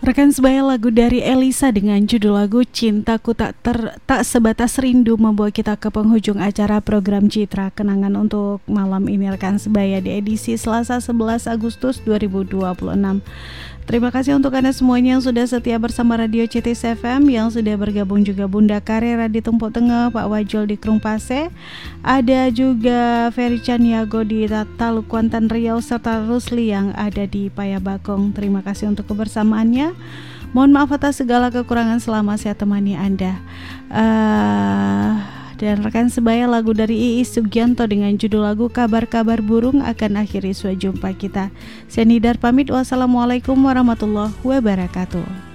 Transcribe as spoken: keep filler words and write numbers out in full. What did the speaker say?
Rekan sebaya, lagu dari Elisa dengan judul lagu Cintaku Tak Ter, Tak Sebatas Rindu membawa kita ke penghujung acara program Citra Kenangan untuk malam ini rekan sebaya di edisi Selasa sebelas Agustus dua ribu dua puluh enam. Terima kasih untuk Anda semuanya yang sudah setia bersama Radio C T S F M, yang sudah bergabung juga Bunda Karera di Tumpuk Tengah, Pak Wajol di Krungpase, ada juga Ferry Caniago di Taluk Kuantan Riau, serta Rusli yang ada di Payabakong. Terima kasih untuk kebersamaannya. Mohon maaf atas segala kekurangan selama saya temani Anda. Uh, dan rekan sebaya, lagu dari Iis Sugianto dengan judul lagu Kabar-Kabar Burung akan akhiri suatu jumpa kita. Saya Nidar pamit. Wassalamualaikum warahmatullahi wabarakatuh.